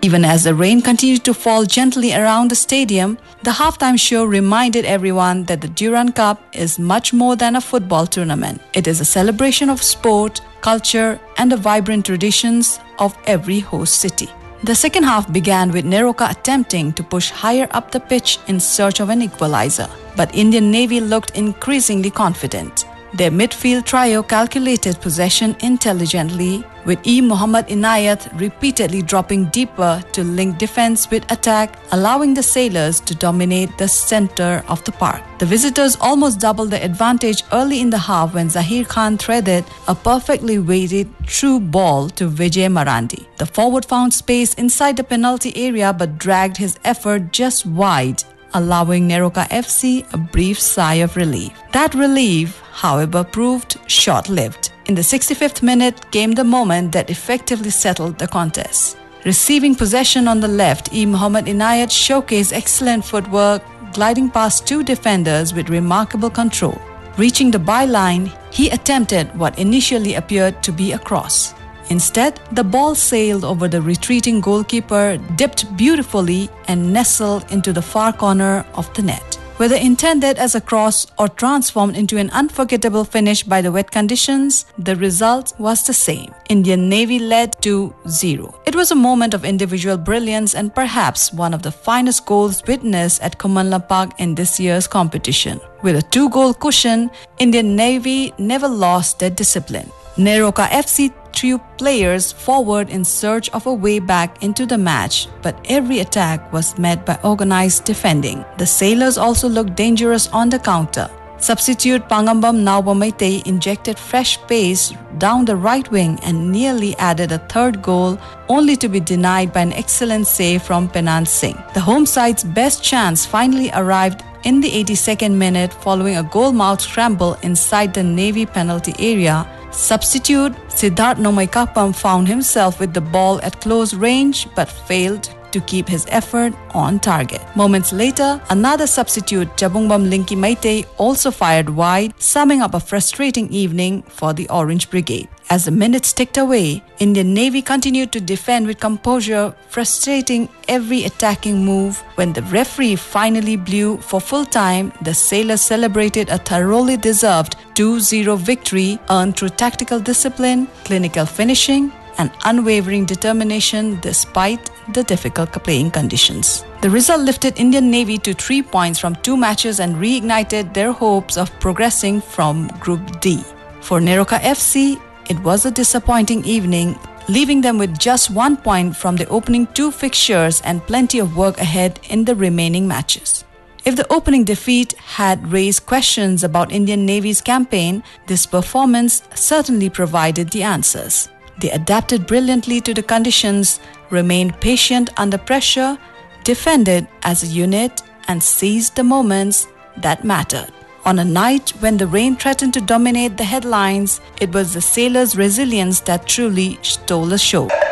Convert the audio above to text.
Even as the rain continued to fall gently around the stadium, the halftime show reminded everyone that the Durand Cup is much more than a football tournament. It is a celebration of sport, culture, and the vibrant traditions of every host city. The second half began with Neroka attempting to push higher up the pitch in search of an equalizer, but Indian Navy looked increasingly confident. Their midfield trio calculated possession intelligently, with E. Mohammad Inayat repeatedly dropping deeper to link defense with attack, allowing the sailors to dominate the center of the park. The visitors almost doubled the advantage early in the half when Zahir Khan threaded a perfectly weighted through ball to Vijay Marandi. The forward found space inside the penalty area but dragged his effort just wide, allowing Neroka FC a brief sigh of relief. That relief, however, proved short-lived. In the 65th minute came the moment that effectively settled the contest. Receiving possession on the left, E. Mohammad Inayat showcased excellent footwork, gliding past two defenders with remarkable control. Reaching the byline, he attempted what initially appeared to be a cross. Instead, the ball sailed over the retreating goalkeeper, dipped beautifully, and nestled into the far corner of the net. Whether intended as a cross or transformed into an unforgettable finish by the wet conditions, the result was the same. Indian Navy led 2-0. It was a moment of individual brilliance and perhaps one of the finest goals witnessed at Kumanla Park in this year's competition. With a 2-goal cushion, Indian Navy never lost their discipline. Neroka FC threw players forward in search of a way back into the match, but every attack was met by organized defending. The sailors also looked dangerous on the counter. Substitute Pangambam Naubamaite injected fresh pace down the right wing and nearly added a third goal, only to be denied by an excellent save from Penant Singh. The home side's best chance finally arrived in the 82nd minute following a goal-mouth scramble inside the Navy penalty area. Substitute Siddharth Nomaikapam found himself with the ball at close range but failed to keep his effort on target. Moments later, another substitute, Jabungbam Linky Maite, also fired wide, summing up a frustrating evening for the Orange Brigade. As the minutes ticked away, Indian Navy continued to defend with composure, frustrating every attacking move. When the referee finally blew for full time, the sailors celebrated a thoroughly deserved 2-0 victory earned through tactical discipline, clinical finishing, and unwavering determination despite the difficult playing conditions. The result lifted Indian Navy to 3 points from 2 matches and reignited their hopes of progressing from Group D. For Neroka FC, it was a disappointing evening, leaving them with just 1 point from the opening 2 fixtures and plenty of work ahead in the remaining matches. If the opening defeat had raised questions about Indian Navy's campaign, this performance certainly provided the answers. They adapted brilliantly to the conditions, remained patient under pressure, defended as a unit, and seized the moments that mattered. On a night when the rain threatened to dominate the headlines, it was the sailors' resilience that truly stole the show.